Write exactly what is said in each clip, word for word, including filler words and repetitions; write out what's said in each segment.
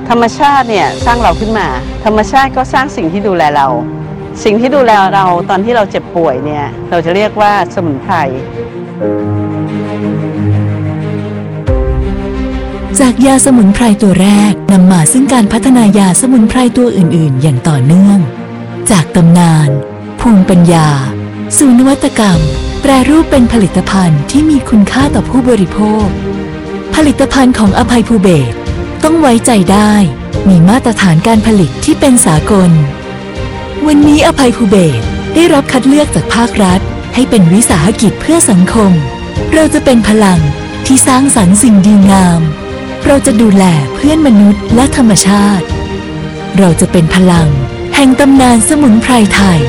ธรรมชาติเนี่ยสร้างเราขึ้นมาธรรมชาติก็สร้างสิ่งที่ดูแลเราสิ่งที่ดูแลเราตอนที่เราเจ็บป่วยเนี่ยเราจะเรียกว่าสมุนไพรจากยาสมุนไพรตัวแรกนำมาซึ่งการพัฒนายาสมุนไพรตัวอื่นๆอย่างต่อเนื่องจากตำนานภูมิปัญญาสู่นวัตกรรมแปรรูปเป็นผลิตภัณฑ์ที่มีคุณค่าต่อผู้บริโภคผลิตภัณฑ์ของอภัยภูเบศรต้องไว้ใจได้มีมาตรฐานการผลิตที่เป็นสากลวันนี้อภัยภูเบศรได้รับคัดเลือกจากภาครัฐให้เป็นวิสาหกิจเพื่อสังคมเราจะเป็นพลังที่สร้างสรรค์สิ่งดีงามเราจะดูแลเพื่อนมนุษย์และธรรมชาติเราจะเป็นพลังแห่งตำนานสมุนไพรไทย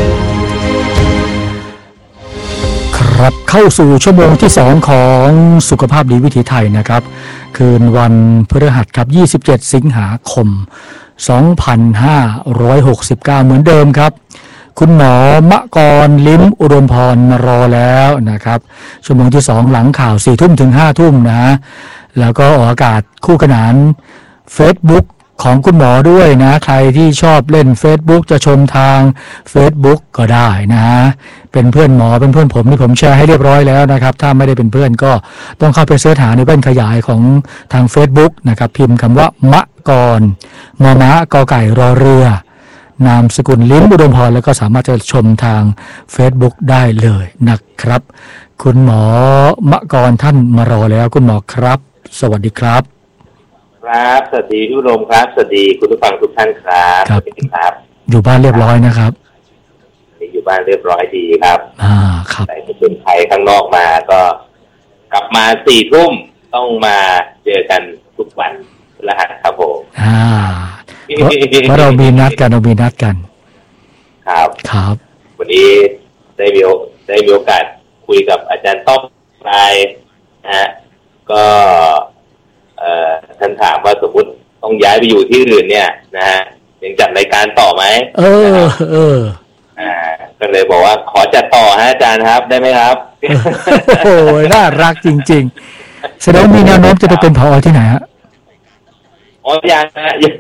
ครับเข้าสู่ชั่วโมงที่สองของสุขภาพดีวิถีไทยนะครับคืนวันพฤหัสครับยี่สิบเจ็ดสิงหาคมสองพันห้าร้อยหกสิบเก้าเหมือนเดิมครับคุณหมอมะกรลิ้มอุดมพรมารอแล้วนะครับชั่วโมงที่สองหลังข่าวสี่ทุ่มถึงห้าทุ่มนะฮะแล้วก็ออกอากาศคู่ขนาน Facebook ของคุณหมอด้วยนะใครที่ชอบเล่น Facebook จะชมทาง Facebook ก็ได้นะเป็นเพื่อนหมอเป็นเพื่อนผมนี่ผมแชร์ให้เรียบร้อยแล้วนะครับถ้าไม่ได้เป็นเพื่อนก็ต้องเข้าไปเสิร์ชหาในแว่นขยายของทาง Facebook นะครับพิมพ์คำว่ามะกรมอม้ากอไก่รอเรือนามสกุลลิ้มอุดมพรแล้วก็สามารถจะชมทาง Facebook ได้เลยนะครับคุณหมอมะกรท่านมารอแล้วคุณหมอครับสวัสดีครับครับสวัสดีทุกท่านครับสวัสดีคุณผู้ฟังทุกท่านครับครับอยู่บ้านเรียบร้อยนะครับอยู่บ้านเรียบร้อยดีครับอ่าครับไปประชุมไทยข้างนอกมาก็กลับมาสี่ทุ่มต้องมาเจอกันทุกวันแล้วครับผมอ่าเพราะเรามีนัดกันเรามีนัดกันครับครับวันนี้ได้มีได้มีโอกาสคุยกับอาจารย์ต้อมรายนะฮะก็เอ่อท่านถามว่าสมมติต้องย้ายไปอยู่ที่อื่นเนี่ยนะฮะยังจัดรายการต่อไหมเออเอออ่าก็เลยบอกว่าขอจัดต่อฮะอาจารย์ครับได้ไหมครับโอ้ยน่ารักจริงๆแสดงมีแนวโน้มจะไปเป็นผอที่ไหนฮะอ๋อยังนะยัง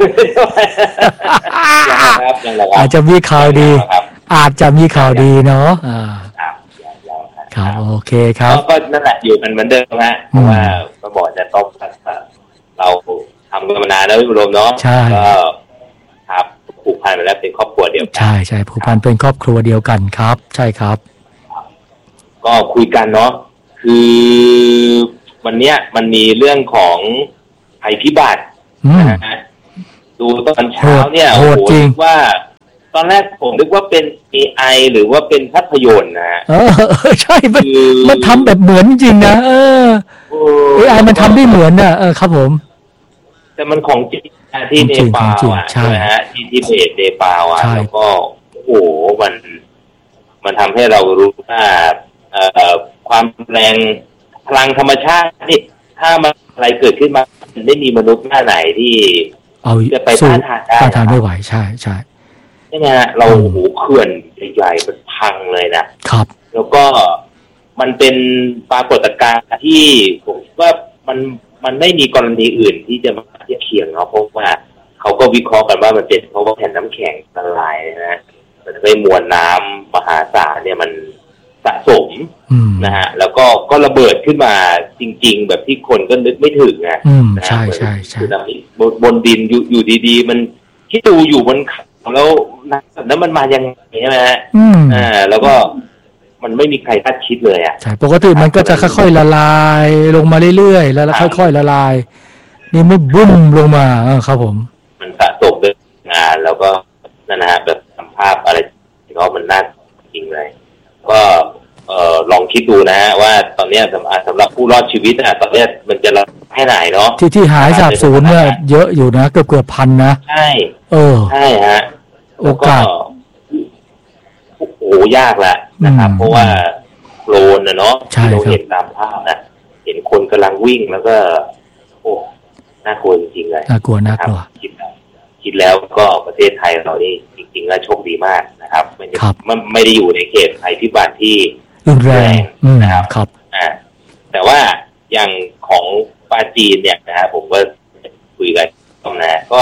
ครับยังครับอาจจะมีข่าวดีอาจจะมีข่าวดีเนาะอ่าครับโอเคครับก็นั่นแหละอยู่กันเหมือนเดิมฮะเพราะว่าก็บอกจะต้องเราทำกันมานานแล้วพี่บุญรมเนาะก็ครับผูกพันไปแล้วเป็นครอบครัวเดียวกันใช่ใช่ผูกพันเป็นครอบครัวเดียวกันครับใช่ครับก็คุยกันเนาะคือวันเนี้ยมันมีเรื่องของภัยพิบัติดูตอนเช้าเนี่ยโอ้โหว่าตอนแรกผมนึกว่าเป็น เอ ไอ หรือว่าเป็นภาพยนตร์นะเออใช่มันมันทำแบบเหมือนจริงนะเออ เอ ไอ มันทำได้เหมือนนะเออครับผมแต่มันของจริงที่เนปาลอ่ะใช่ไหมฮะที่ที่เบสเนปาลอ่ะแล้วก็โอ้โหมันมันทำให้เรารู้ว่าเอ่อความแรงพลังธรรมชาตินี่ถ้ามันอะไรเกิดขึ้นมาไม่มีมนุษย์หน้าไหนที่จะไปต้านทานได้ต้านทานไม่ไหวใช่ใช่ใช่ไหมฮะเราโอ้โหเขื่อนใหญ่ๆมันพังเลยนะครับแล้วก็มันเป็นปรากฏการณ์ที่ผมว่ามันมันไม่มีกรณีอื่นที่จะมาเทียบเคียงเนาะเพราะว่าเขาก็วิเคราะห์กันว่ามันเป็นเพราะว่าแผ่นน้ำแข็งละลายนะมันทำให้มวลน้ำมหาศาลเนี่ยมันสะสมนะฮะแล้วก็ก็ระเบิดขึ้นมาจริงๆแบบที่คนก็นึกไม่ถึงนะนะใช่ใช่ใช่บนบนดินอยู่อยู่ดีๆมันที่ดูอยู่บนแล้วนั้นมันมายังไงใช่ไหมฮะอ่าแล้วก็มันไม่มีใครคาดคิดเลยอ่ะใช่ปกติมันก็จะค่อยๆละลายลงมาเรื่อยๆแล้วค่อยๆละลายนี่ไม่บุ้มลงมาครับผมมันสะสมด้วยงานแล้วก็นั่นนะฮะแบบสัมภาพอะไรที่เขามันน่าจริงเลยก็เอ่อลองคิดดูนะฮะว่าตอนนี้สำหรับสำหรับผู้รอดชีวิตอ่ะตอนนี้มันจะรับแค่ไหนเนาะที่ที่หายสาบสูญเนี่ยเยอะอยู่นะเกือบเกือบพันนะใช่เออใช่ฮะโอกาสโอ้โหยากละนะครับเพราะว่าโคลนนะเนาะที่เราเห็นตามภาพนะเห็นคนกำลังวิ่งแล้วก็โอ้น่ากลัวจริงๆเลยน่ากลัวน่ากลัวคิดคิดแล้วก็ประเทศไทยเรานี่จริงๆแล้วโชคดีมากนะครับไม่ได้ไม่ได้อยู่ในเขตภัยพิบัติที่รุนแรงนะครับครับอ่าแต่ว่าอย่างของปาจีนเนี่ยนะฮะผมก็คุยกันนะก็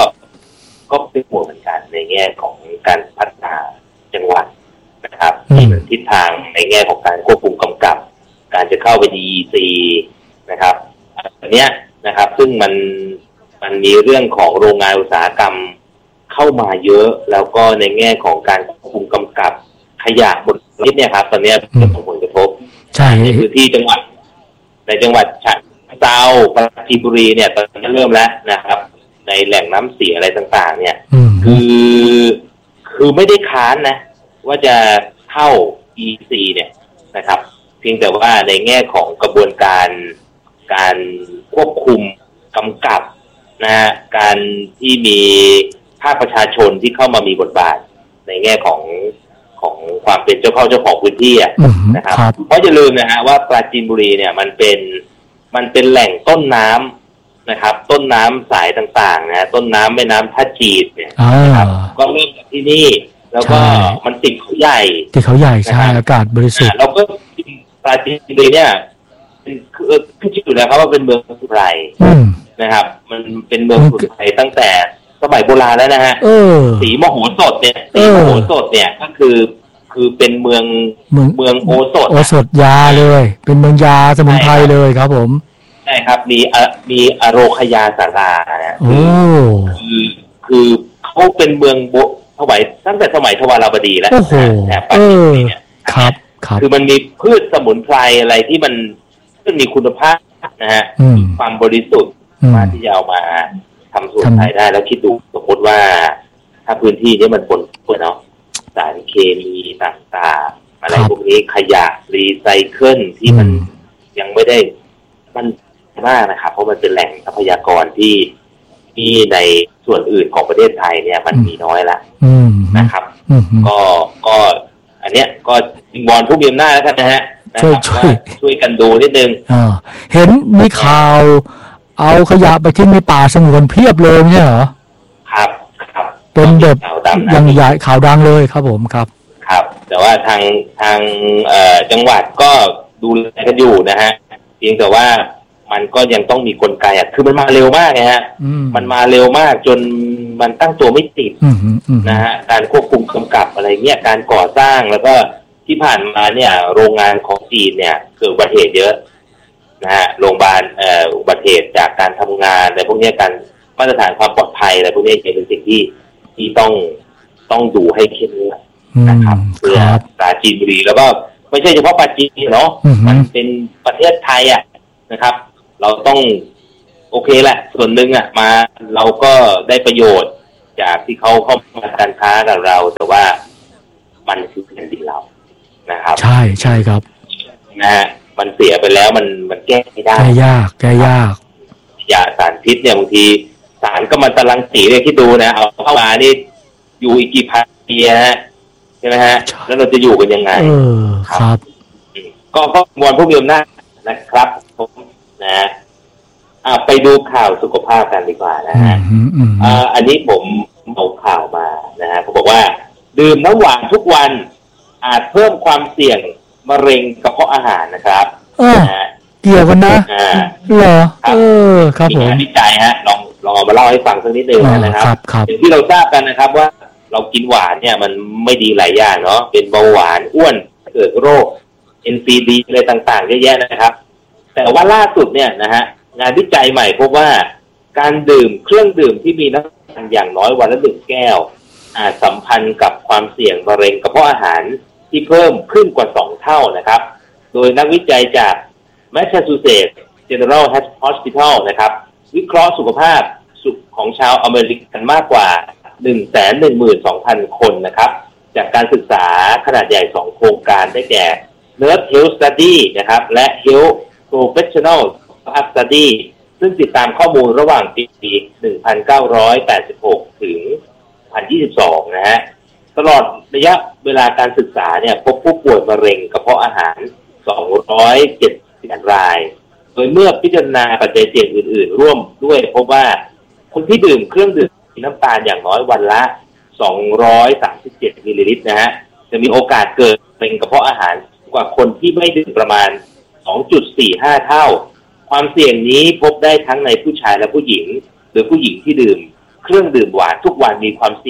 ในแง่ของการพัฒนาจังหวัดนะครับที่เป็นทิศทางในแง่ของการควบคุมกำกับการจะเข้าไป ดี อี ซี นะครับอันเนี้ยนะครับซึ่งมันมันมีเรื่องของโรงงานอุตสาหกรรมเข้ามาเยอะแล้วก็ในแง่ของการควบคุมกำกับขยะบนนี้เนี่ยครับตอนนี้จะส่งผลกระทบในพื้นที่จังหวัดในจังหวัดฉะเชิงเทราปราจีนบุรีเนี่ยตอนนี้เริ่มแล้วนะครับในแหล่งน้ำเสียอะไรต่างๆเนี่ยคือคือไม่ได้ค้านนะว่าจะเข้า อี ซี เนี่ยนะครับเพียงแต่ว่าในแง่ของกระบวนการการควบคุมกำกับนะฮะการที่มีภาคประชาชนที่เข้ามามีบทบาทในแง่ของของความเป็นเจ้าเข้าเจ้าของพื้นที่นะครับเพราะอย่าลืมนะฮะว่าปราจีนบุรีเนี่ยมันเป็นมันเป็นแหล่งต้นน้ำนะครับต้นน้ำสายต่างๆนะต้นน้ำแม่น้ำท่าจีนเนี่ยนะครับก็เริ่มจากที่นี่แล้วก็มันติดเขาใหญ่ติดเขาใหญ่ใช่อากาศบริสุทธิ์แล้วก็ปราจีนบุรีเนี่ยคือขึ้นชื่ออยู่แล้วครับว่าเป็นเมืองสมุนไพรนะครับมันเป็นเมืองสมุนไพรตั้งแต่สมัยโบราณแล้วนะฮะสีมโหสถเนี่ยสีมโหสถเนี่ยก็คือคือเป็นเมืองเมืองโอสถโอสถยาเลยเป็นเมืองยาสมุนไพรเลยครับผมใช่ครับมีมีอโรคยาสารานะคือคือเขาเป็นเมืองโบสมัยตั้งแต่สมัยทวารวดีแล้วแถบปราจีนบุรีเนี่ยครับครับคือมันมีพืชสมุนไพรอะไรที่มันซึ่งมีคุณภาพนะฮะความบริสุทธิ์มาที่จะเอามาทำสมุนไพรได้แล้วคิดดูสมมติว่าถ้าพื้นที่นี้มันปนเปื้อนเนาะสารเคมีต่างๆอะไรพวกนี้ขยะรีไซเคิลที่มันยังไม่ได้มันมากนะครับเพราะมันเป็นแหล่งทรัพยากรที่ที่ในส่วนอื่นของประเทศไทยเนี่ยมันมีน้อยละนะครับก็ก็อันเนี้ยก็วิงวอนผู้มีอำนาจแล้วกันนะฮะช่วยช่วยช่วยกันดูนิดนึงเห็นมีข่าวเอาขยะไปทิ้งในป่าสงวนเพียบเลยเนี่ยเหรอครับครับเป็นแบบยังใหญ่ข่าวดังเลยครับผมครับครับแต่ว่าทางทางเอ่อจังหวัดก็ดูแลกันอยู่นะฮะเพียงแต่ว่ามันก็ยังต้องมีกลไกอ่ะคือมันมาเร็วมากไงฮะมันมาเร็วมากจนมันตั้งตัวไม่ติดนะฮะการควบคุมกำกับอะไรเงี้ยการก่อสร้างแล้วก็ที่ผ่านมาเนี่ยโรงงานของจีนเนี่ยเกิดอุบัติเหตุเยอะนะฮะโรงพยาบาลเอ่ออุบัติเหตุจากการทำงานอะไรพวกนี้การมาตรฐานความปลอดภัยอะไรพวกนี้เป็นสิ่งที่ที่ต้องต้องดูให้เข้มงวดนะครับเพื่อปราจีนบุรีแล้วก็ไม่ใช่เฉพาะปราจีนเนาะมันเป็นประเทศไทยอ่ะนะครับเราต้องโอเคแหละส่วนหนึ่งอ่ะมาเราก็ได้ประโยชน์จากที่เขาเข้ามาการค้ากับเราแต่ว่ามันคือแผ่นดินเรานะครับใช่ใช่ครับนะฮะมันเสียไปแล้วมันมันแก้ไม่ได้แก้ยากแก้ยากยาสารพิษเนี่ยบางทีสารก็มันตรังสีเนี่ยคิดดูนะเอาเข้ามานี่อยู่อีกกี่พันปีฮะใช่ไหมฮะแล้วเราจะอยู่กันยังไงเออครับก็ก็วอนผู้มีอำนาจนะครับนะอ่าไปดูข่าวสุขภาพกันดีกว่านะฮะอ่าอันนี้ผมเอาข่าวมานะฮะเขาบอกว่าดื่มน้ำหวานทุกวันอาจเพิ่มความเสี่ยงมะเร็งกระเพาะอาหารนะครับเกี่ยวกันนะเหรอเออครับผมวิจัยฮะลองลองเอามาเล่าให้ฟังสักนิดนึงนะครับอย่างที่เราทราบกันนะครับว่าเรากินหวานเนี่ยมันไม่ดีหลายอย่างเนาะเป็นเบาหวานอ้วนเกิดโรค เอ็น ซี ดี อะไรต่างๆเยอะแยะนะครับแต่ว่าล่าสุดเนี่ยนะฮะงานวิจัยใหม่พบว่าการดื่มเครื่องดื่มที่มีน้ำตาลอย่างน้อยวันละหนึ่งแก้วอาจสัมพันธ์กับความเสี่ยงมะเร็งกระเพาะอาหารที่เพิ่มขึ้นกว่าสองเท่านะครับโดยนักวิจัยจาก Massachusetts General Hospital นะครับวิเคราะห์สุขภาพสุขของชาวอเมริกันมากกว่า หนึ่งแสนหนึ่งหมื่นสองพัน คนนะครับจากการศึกษาขนาดใหญ่สองโครงการได้แก่ Nurse Health Study นะครับและ Health Professional Study ซึ่งติดตามข้อมูลระหว่างปี หนึ่งพันเก้าร้อยแปดสิบหก ถึง สองพันยี่สิบสอง นะฮะตลอดระยะเวลาการศึกษาเนี่ยพบผู้ป่วยมะเร็งกระเพาะอาหารสองร้อยเจ็ดสิบรายโดยเมื่อพิจารณาปัจจัยเสี่ยงอื่นๆร่วมด้วยพบว่าคนที่ดื่มเครื่องดื่มมีน้ำตาลอย่างน้อยวันละสองร้อยสามสิบเจ็ดมิลลิลิตรนะฮะจะมีโอกาสเกิดมะเร็งกระเพาะอาหารกว่าคนที่ไม่ดื่มประมาณ สองจุดสี่ห้า เท่าความเสี่ยงนี้พบได้ทั้งในผู้ชายและผู้หญิงหรือผู้หญิงที่ดื่มเครื่องดื่มหวานทุกวันมีความเสี่ยง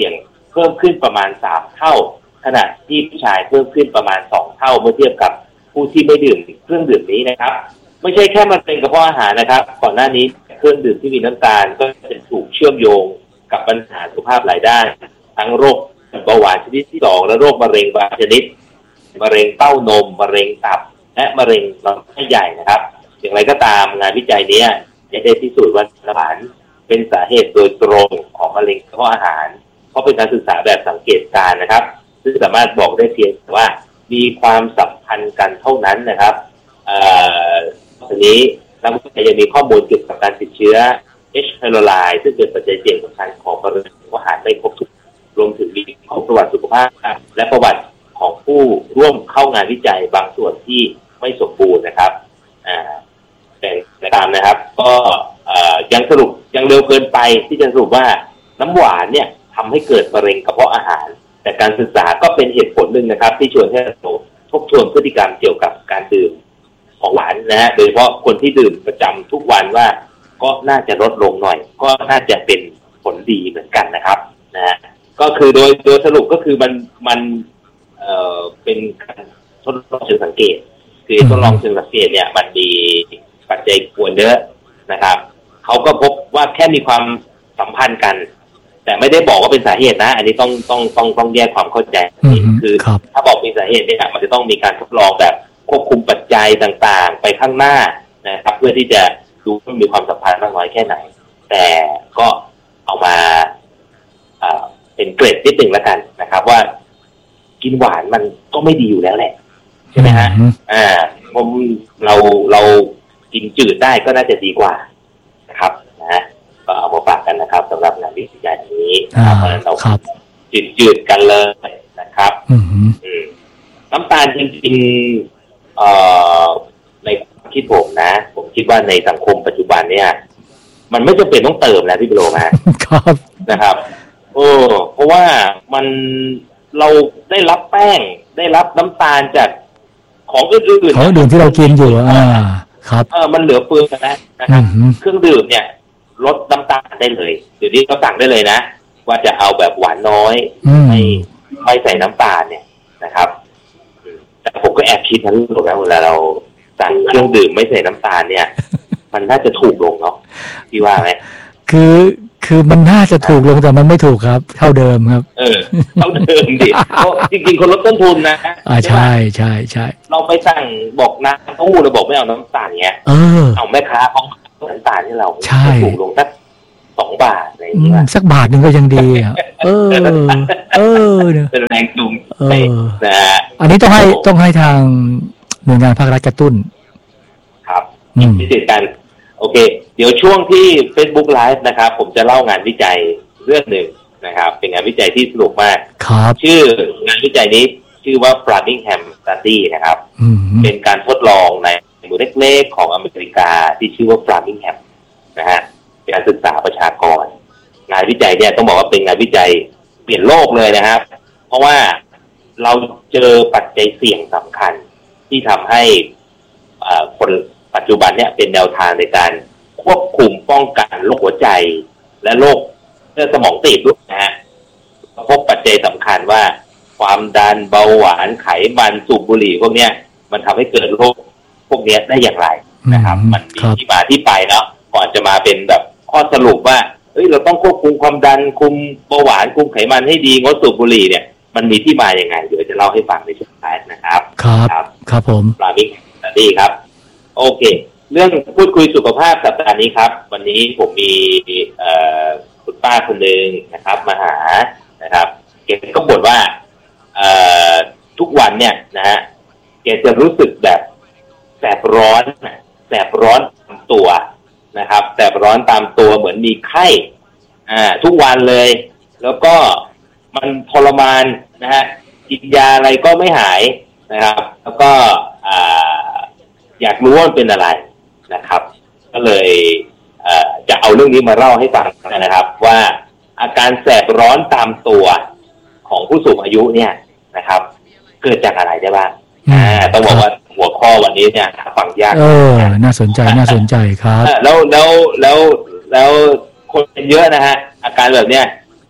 เพิ่มขึ้นประมาณสามเท่าขณะที่ผู้ชายเพิ่มขึ้นประมาณสองเท่าเมื่อเทียบกับผู้ที่ไม่ดื่มเครื่องดื่มนี้นะครับไม่ใช่แค่มะเร็งกระเพาะอาหารนะครับก่อนหน้านี้เครื่องดื่มที่มีน้ำตาลก็จะถูกเชื่อมโยงกับปัญหาสุขภาพหลายด้านทั้งโรคเบาหวานชนิดที่สองและโรคมะเร็งบางชนิดมะเร็งเต้านมมะเร็งตับและมะเร็งลำไส้ใหญ่นะครับอย่างไรก็ตามงานวิจัยนี้ได้พิสูจน์ว่าน้ำตาลเป็นสาเหตุโดยตรงของมะเร็งกระเพาะอาหารเพราะเป็นการศึกษาแบบสังเกตการณ์นะครับซึ่งสามารถบอกได้เพียงว่ามีความสัมพันธ์กันเท่านั้นนะครับทีนี้นักวิจัยยังมีข้อมูลเกี่ยวกับการติดเชื้อ H. pylori ซึ่งเป็นปัจจัยเสี่ยงสำคัญของมะเร็งกระเพาะอาหารไม่ครบถ้วนรวมถึงมีข้อประวัติสุขภาพและประวัติของผู้ร่วมเข้างานวิจัยบางส่วนที่ไม่สมบูรณ์นะครับแต่ตามนะครับก็ยังสรุปยังเร็วเกินไปที่จะสรุปว่าน้ำหวานเนี่ยทำให้เกิดมะเร็งกระเพาะอาหารแต่การศึกษาก็เป็นเหตุผลหนึ่งนะครับที่ชวนให้เราทบทวนพฤติกรรมเกี่ยวกับการดื่มของหวานนะฮะโดยเฉพาะคนที่ดื่มประจำทุกวันว่าก็น่าจะลดลงหน่อยก็น่าจะเป็นผลดีเหมือนกันนะครับนะฮะก็คือโดยโดยสรุปก็คือมันมันเอ่อเป็นการทดลองเชิงสังเกตคือทดลองเชิงสังเกตเนี่ยมันมีปัจจัยกวนเยอะนะครับเขาก็พบว่าแค่มีความสัมพันธ์กันแต่ไม่ได้บอกว่าเป็นสาเหตุนะอันนี้ต้องต้องต้องต้องแยกความเข้าใจคือถ้าบอกเป็นสาเหตุเนี่ยมันจะต้องมีการทดลองแบบควบคุมปัจจัยต่างๆไปข้างหน้านะครับเพื่อที่จะดูว่ามีความสัมพันธ์มากน้อยแค่ไหนแต่ก็เอามาเป็นเกรดนิดหนึ่งแล้วกันนะครับว่ากินหวานมันก็ไม่ดีอยู่แล้วแหละใช่ไหมฮะอ่าผมเราเรากินจืดได้ก็น่าจะดีกว่านะครับนะก็เอามาฝากกันนะครับสำหรับงานวิจัยนี้เพราะฉะนั้นเราจืดจืดกันเลยนะครับน้ำตาลจริงๆเอ่อในความคิดผมนะผมคิดว่าในสังคมปัจจุบันเนี่ยมันไม่จำเป็นต้องเติมนะพี่โบมาครับนะครับโอ้เพราะว่ามันเราได้รับแป้งได้รับน้ำตาลจากของอื่นๆของอื่นที่เรากินอยู่อ่าครับเออมันเหลือเฟือกันนะนะครับเครื่องดื่มเนี่ยลดน้ำตาลได้เลยเดี๋ยวนี้ก็สั่งได้เลยนะว่าจะเอาแบบหวานน้อยไม่ไม่ใส่น้ำตาลเนี่ยนะครับแต่ผมก็แอบคิดนะลูกนะเวลาเราสั่งเครื่องดื่มไม่ใส่น้ำตาลเนี่ยมันน่าจะถูกลงเนาะพี่ว่าไหมคือคือมันน่าจะถูกลงแต่มันไม่ถูกครับเท่าเดิมครับเออเท่าเดิมดิเพราะจริงๆคนลดต้นทุนนะอ่าใช่ใช่ใช่เราไปสั่งบอกน้ำเต้าหู้เราบอกไม่เอาน้ำตาลเงี้ยเออเอาแม่ค้าเขาน้ำตาลที่เราถูกลงสักสองบาทอะไรอย่างเงี้ยสักบาทนึงก็ยังดีอ่ะเออเออเป็นแรงจูงใจนะอันนี้ต้องให้ต้องให้ทางหน่วยงานภาครัฐกระตุ้นครับพิเศษกันโอเคเดี๋ยวช่วงที่ Facebook Live นะครับผมจะเล่างานวิจัยเรื่องหนึ่งนะครับเป็นงานวิจัยที่สนุกมากครับชื่องานวิจัยนี้ชื่อว่า Framingham Study นะครับเป็นการทดลองในหมู่เล็กๆของอเมริกาที่ชื่อว่า Framingham นะฮะเป็นการศึกษาประชากรงานวิจัยเนี่ยต้องบอกว่าเป็นงานวิจัยเปลี่ยนโลกเลยนะครับเพราะว่าเราเจอปัจจัยเสี่ยงสำคัญที่ทำให้คนปัจจุบันเนี่ยเป็นแนวทางในการควบคุมป้องกันโรคหัวใจและโรคเลือดสมองตีบด้วยนะฮะพบปัจจัยสำคัญว่าความดันเบาหวานไขมันสูบบุหรี่พวกเนี้ยมันทำให้เกิดโรคพวกนี้ได้อย่างไรนะครับมันมีที่มาที่ไปเนาะก่อนจะมาเป็นแบบข้อสรุปว่าเฮ้ยเราต้องควบคุมความดันคุมเบาหวานคุมไขมันให้ดีงดสูบบุหรี่เนี่ยมันมีที่มาอย่างไงเดี๋ยวจะเล่าให้ฟังในช่วงท้ายนะครับครับครับผมปรามิกสวัสดีครับโอเคเรื่องพูดคุยสุขภาพสัปดาห์นี้ครับวันนี้ผมมีคุณป้าคนหนึ่งนะครับมาหานะครับแกก็บ่นว่าทุกวันเนี่ยนะฮะแกจะรู้สึกแบบแสบร้อนแสบร้อนตามตัวนะครับแสบร้อนตามตัวเหมือนมีไข้อ่าทุกวันเลยแล้วก็มันทรมานนะฮะกินยาอะไรก็ไม่หายนะครับแล้วก็อ่าอยากรู้ว่ามันเป็นอะไรนะครับก็เลยเอ่อจะเอาเรื่องนี้มาเล่าให้ฟังนะครับว่าอาการแสบร้อนตามตัวของผู้สูงอายุเนี่ยนะครับเกิดจากอะไรได้บ้างอ่าต้องบอกว่าหัวข้อวันนี้เนี่ยฟังยากเออน่าสนใจน่าสนใจครับแล้วแล้วแล้วแล้วคนเป็นเยอะนะฮะอาการแบบเนี้ยแ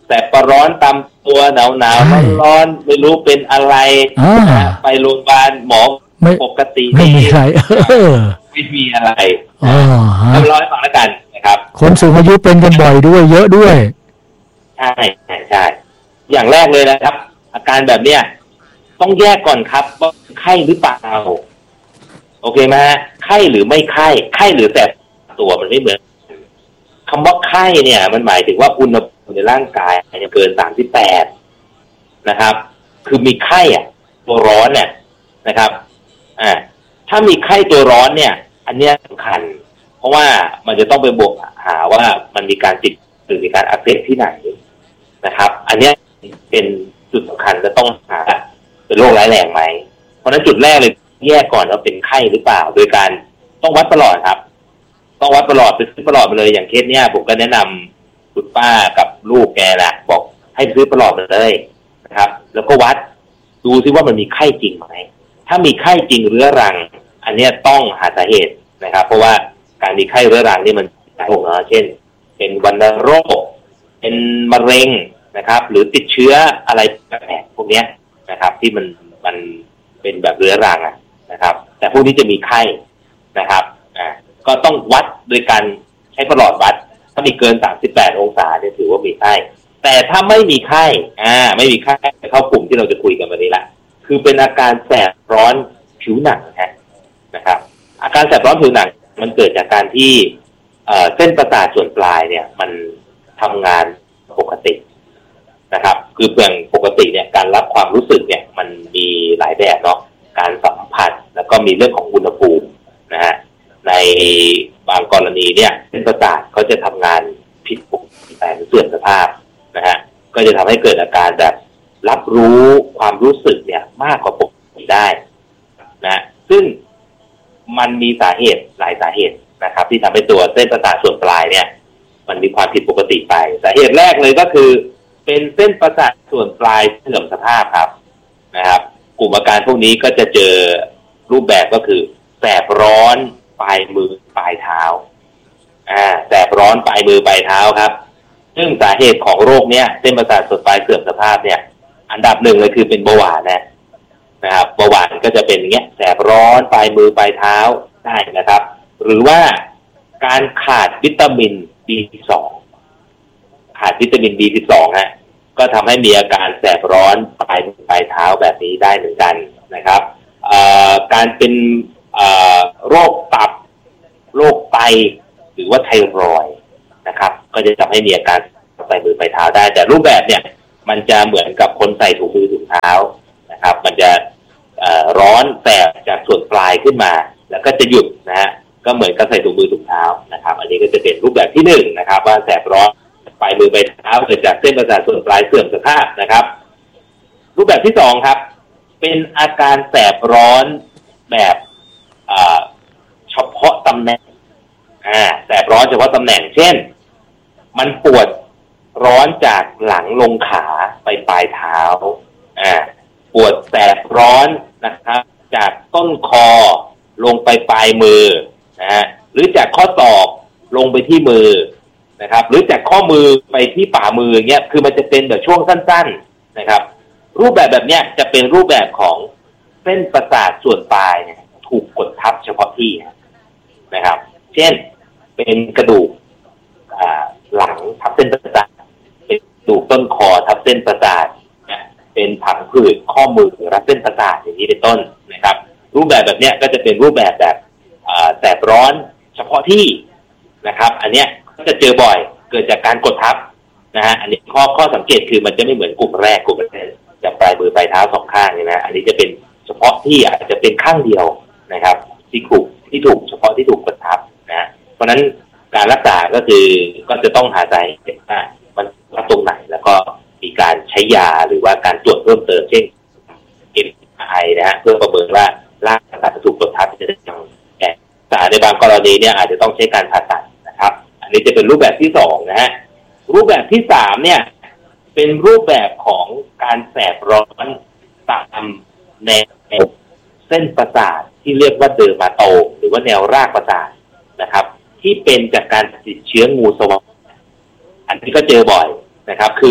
แสบประร้อนตามตัวหนาวหนาวร้อนๆไม่รู้เป็นอะไรไปโรงพยาบาลหมอปกติไม่มีอะไรไม่มีอะไรอ๋อร้อยฟังแล้วกันนะครับคนสูงอายุเป็นกันบ่อยด้วยเยอะด้วยใช่ใช่ใช่อย่างแรกเลยนะครับอาการแบบเนี้ยต้องแยกก่อนครับว่าไข้หรือเปล่าโอเคไหมไข้หรือไม่ไข้ไข้หรือแสบตัวมันไม่เหมือนคำว่าไข้เนี่ยมันหมายถึงว่าอุณหภูมิในร่างกายเกินสามสิบแปดนะครับคือมีไข้อ่ะตัวร้อนเนี่ยนะครับอ่าถ้ามีไข้ตัวร้อนเนี่ยอันนี้สำคัญเพราะว่ามันจะต้องไปบอกหาว่ามันมีการติดหรือมีการอักเสบที่ไหนนะครับอันนี้เป็นจุดสำคัญจะต้องหาเป็นโรคร้ายแรงไหมเพราะนั้นจุดแรกเลยแยกก่อนว่าเป็นไข้หรือเปล่าโดยการต้องวัดประหลอดครับต้องวัดประหลอดไปซื้อประหลอดมาเลยอย่างเคสเนี้ยผมก็แนะนำคุณป้ากับลูกแกแหละบอกให้ซื้อประหลอดมาเลยนะครับแล้วก็วัดดูซิว่ามันมีไข้จริงไหมถ้ามีไข้จริงเรื้อรังอันนี้ต้องหาสาเหตุนะครับเพราะว่าการมีไข้เรื้อรังนี่มันหลายโรคนะเช่นเป็นวัณโรคเป็นมะเร็งนะครับหรือติดเชื้ออะไรแปลกๆพวกนี้นะครับที่มันมันเป็นแบบเรื้อรังนะครับแต่พวกนี้จะมีไข้นะครับอ่าก็ต้องวัดโดยการใช้ประหลอดวัดถ้ามีเกินสามสิบแปดองศาเนี่ยถือว่ามีไข้แต่ถ้าไม่มีไข้อ่าไม่มีไข้เข้ากลุ่มที่เราจะคุยกันวันนี้ละคือเป็นอาการแสบร้อนผิวหนังนะครับอาการแสบร้อนผิวหนังมันเกิดจากการที่เอ่อเส้นประสาทส่วนปลายเนี่ยมันทำงานปกตินะครับคือเพียงปกติเนี่ยการรับความรู้สึกเนี่ยมันมีหลายแบบเนาะการสัมผัสแล้วก็มีเรื่องของอุณหภูมินะฮะในบางกรณีเนี่ยเส้นประสาทเขาจะทำงานผิดปกติแต่เสื่อมสภาพนะฮะก็จะทำให้เกิดอาการแบบรับรู้ความรู้สึกเนี่ยมากกว่าปกติได้นะซึ่งมันมีสาเหตุหลายสาเหตุนะครับที่ทำให้ตัวเส้นประสาทส่วนปลายเนี่ยมันมีความผิดปกติไปสาเหตุแรกเลยก็คือเป็นเส้นประสาทส่วนปลายเสื่อมสภาพครับนะครับกลุ่มอาการพวกนี้ก็จะเจอรูปแบบก็คือแสบร้อนปลายมือปลายเท้าอ่าแสบร้อนปลายมือปลายเท้าครับซึ่งสาเหตุของโรคเนี้ยเส้นประสาทส่วนปลายเสื่อมสภาพเนี่ยอันดับหนึ่งเลยคือเป็นเบาหวานนะนะครับเบาหวานก็จะเป็นอย่างเงี้ยแสบร้อนปลายมือปลายเท้าได้นะครับหรือว่าการขาดวิตามิน บี สิบสอง ขาดวิตามิน บี สิบสอง ฮะก็ทำให้มีอาการแสบร้อนปลายมือปลายเท้าแบบนี้ได้เหมือนกันนะครับการเป็นโรคตับโรคไตหรือว่าไทรอยด์นะครับก็จะทำให้มีอาการปลายมือปลายเท้าได้แต่รูปแบบเนี่ยมันจะเหมือนกับคนใส่ถุงมือถุงเท้านะครับมันจะร้อนแสบจากส่วนปลายขึ้นมาแล้วก็จะหยุดนะฮะก็เหมือนกับใส่ถุงมือถุงเท้านะครับอันนี้ก็จะเป็นรูปแบบที่หนึ่งนะครับว่าแสบร้อนปลายมือปลายเท้าเกิดจากเส้นประสาทส่วนปลายเสื่อมสภาพนะครับรูปแบบที่สองครับเป็นอาการแสบร้อนแบบเฉพาะตำแหน่งอ่าแสบร้อนเฉพาะตำแหน่งเช่นมันปวดร้อนจากหลังลงขาไปปลายเท้าอ่าปวดแสบร้อนนะครับจากต้นคอลงไปปลายมือนะฮะหรือจากข้อศอกลงไปที่มือนะครับหรือจากข้อมือไปที่ฝ่ามือเงี้ยคือมันจะเป็นแบบช่วงสั้นๆนะครับรูปแบบแบบเนี้ยจะเป็นรูปแบบของเส้นประสาทส่วนปลายเนี่ยถูกกดทับเฉพาะที่นะครับเช่นเป็นกระดูกหลังทับเส้นประสาทเป็นกระดูกต้นคอทับเส้นประสาทเป็นผังผืดข้อมือรับเส้นประสาทอย่างนี้เป็นต้นนะครับรูปแบบแบบเนี้ยก็จะเป็นรูปแบบแบบแสบร้อนเฉพาะที่นะครับอันเนี้ยก็จะเจอบ่อยเกิดจากการกดทับนะฮะอันนี้ข้อข้อสังเกตคือมันจะไม่เหมือนกลุ่มแรกกลุ่มแรกจากปลายมือปลายเท้าสองข้างนี่นะอันนี้จะเป็นเฉพาะที่อาจจะเป็นข้างเดียวนะครับที่ถูกที่ถูกเฉพาะที่ถูกกดทับนะเพราะฉะนั้นการรักษาก็คือก็จะต้องหาสาเหตุว่ามันรับตรงไหนแล้วก็มีการใช้ยาหรือว่าการตรวจเพิ่มเติมเช่น เอ็ม อาร์ ไอ นะฮะเพื่อประเมินว่าร่างกายถูกกดทับจะได้ยังแก้แต่ในบางกรณีเนี่ยอาจจะต้องใช้การผ่าตัดนะครับอันนี้จะเป็นรูปแบบที่สองนะฮะรูปแบบที่สามเนี่ยเป็นรูปแบบของการแสบร้อนตามแนวเส้นประสาทที่เรียกว่าเดอร์มาโตหรือว่าแนวรากประสาทนะครับที่เป็นจากการติดเชื้องูสวัสดิ์อันนี้ก็เจอบ่อยนะครับคือ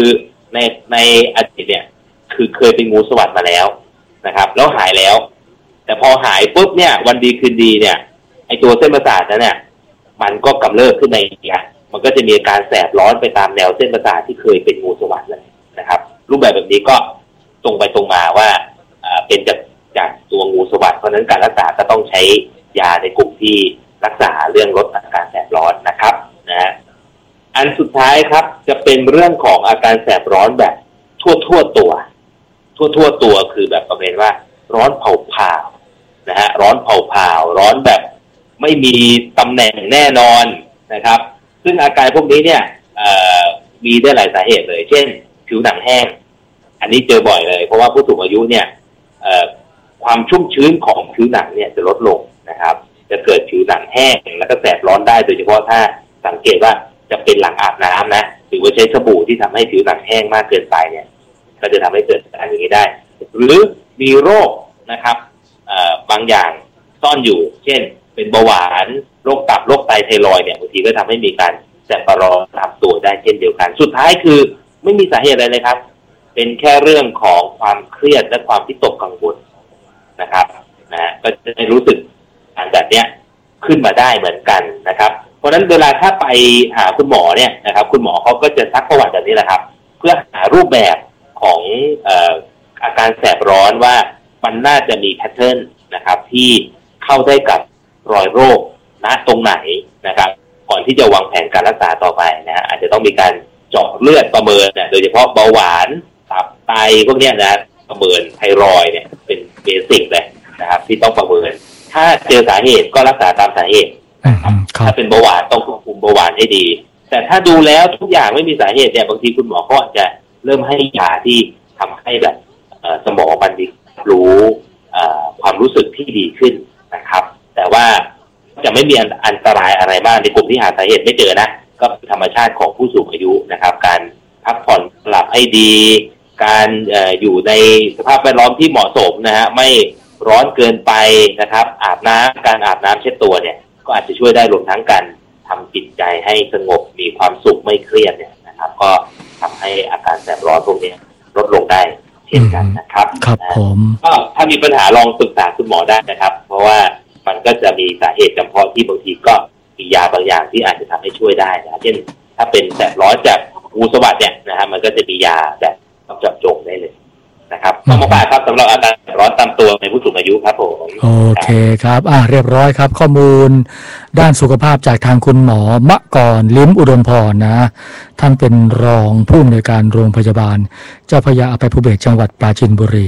ในในอดีตเนี่ยคือเคยเป็นงูสวัสด์มาแล้วนะครับแล้วหายแล้วแต่พอหายปุ๊บเนี่ยวันดีคืนดีเนี่ยไอตัวเส้นประสาทนั้นเนี่ยมันก็กำเริบขึ้นในเนี่ยมันก็จะมีอาการแสบร้อนไปตามแนวเส้นประสาทที่เคยเป็นงูสวัสด์เลยนะครับรูปแบบแบบนี้ก็ตรงไปตรงมาว่าเป็นจากจากตัวงูสวัสด์เพราะนั้นการรักษาก็ต้องใช้ยาในกลุ่มที่รักษาเรื่องลดอาการแสบร้อนนะครับนะอันสุดท้ายครับจะเป็นเรื่องของอาการแสบร้อนแบบทั่วทั่วตัวทั่วทั่วตัวคือแบบประเภทว่าร้อนเผาผานะฮะร้อนเผาผาร้อนแบบไม่มีตำแหน่งแน่นอนนะครับซึ่งอาการพวกนี้เนี่ยมีได้หลายสาเหตุเลยเช่นผิวหนังแห้งอันนี้เจอบ่อยเลยเพราะว่าผู้สูงอายุเนี่ยความชุ่มชื้นของผิวหนังเนี่ยจะลดลงนะครับจะเกิดผิวหนังแห้งแล้วก็แสบร้อนได้โดยเฉพาะถ้าสังเกตว่าจะเป็นหลังอาบน้ำนะหรือว่าใช้สบู่ที่ทำให้ผิวหนังแห้งมากเกินไปเนี่ยก็จะทำให้เกิดอาการอย่างนี้ได้หรือมีโรคนะครับบางอย่างซ่อนอยู่เช่นเป็นเบาหวานโรคตับโรคไตไทรอยด์เนี่ยบางทีก็ทำให้มีการแสบประหลอดตามตัวได้เช่นเดียวกันสุดท้ายคือไม่มีสาเหตุอะไรเลยครับเป็นแค่เรื่องของความเครียดและความวิตกกังวลนะครับนะก็จะได้รู้สึกอาการแบบนี้ขึ้นมาได้เหมือนกันนะครับเพราะฉะนั้นเวลาถ้าไปหาคุณหมอเนี่ยนะครับคุณหมอเขาก็จะซักประวัติแบบนี้แหละครับเพื่อหารูปแบบของเอ่ออาการแสบร้อนว่ามันน่าจะมีแพทเทิร์นนะครับที่เข้าได้กับรอยโรคณตรงไหนนะครับก่อนที่จะวางแผนการรักษาต่อไปนะฮะอาจจะต้องมีการเจาะเลือดประเมินเนี่ยโดยเฉพาะเบาหวานตับไตพวกนี้นะประเมินไทรอยด์เนี่ยเป็นเบสิกเลยนะครับที่ต้องประเมินถ้าเจอสาเหตุก็รักษาตามสาเหตุถ้าเป็นเบาหวานต้องควบคุมเบาหวานให้ดีแต่ถ้าดูแล้วทุกอย่างไม่มีสาเหตุเนี่ยบางทีคุณหมอก็จะเริ่มให้ยาที่ทำให้แบบสมองมันรู้ความรู้สึกที่ดีขึ้นนะครับแต่ว่าจะไม่มีอันตรายอะไรมากในกลุ่มที่หาสาเหตุไม่เจอนะก็เป็นธรรมชาติของผู้สูงอายุนะครับการพักผ่อนหลับให้ดีการ อ, อยู่ในสภาพแวดล้อมที่เหมาะสมนะฮะไม่ร้อนเกินไปนะครับอาบน้ำการอาบน้ำเช็ดตัวเนี่ยก็อาจจะช่วยได้รวมทั้งการทำจิตใจให้สงบมีความสุขไม่เครียดเนี่ยนะครับก็ทำให้อาการแสบร้อนพวกนี้ลดลงได้เช่นกันนะครับครับผมก็ถ้ามีปัญหาลองปรึกษาคุณหมอได้นะครับเพราะว่ามันก็จะมีสาเหตุจำเพาะที่บางทีก็มียาบางอย่างที่อาจจะทำให้ช่วยได้นะเช่นถ้าเป็นแสบร้อนจากงูสวัสด์เนี่ยนะฮะมันก็จะมียาแบบเจาะจงได้เลยนะครับขอบคุณมากครับสำหรับอาการแสบร้อนตามตัวในผู้สูงอายุครับผมโอเคครับอ่ะเรียบร้อยครับข้อมูลด้านสุขภาพจากทางคุณหมอมะกรลิ้มอุดมพรนะท่านเป็นรองผู้อำนวยการโรงพยาบาลเจ้าพระยาอภัยภูเบศรจังหวัดปราจีนบุรี